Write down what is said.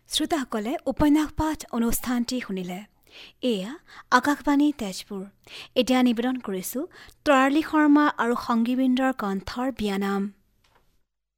শ্ৰোতাসকলে উপন্যাস পাঠ অনুষ্ঠানটি শুনিলে। এয়া আকাশবাণী তেজপুৰ। এতিয়া নিবেদন কৰিছোঁ তৰালী শৰ্মা আৰু সংগীবৃন্দৰ কণ্ঠৰ বিয়ানাম।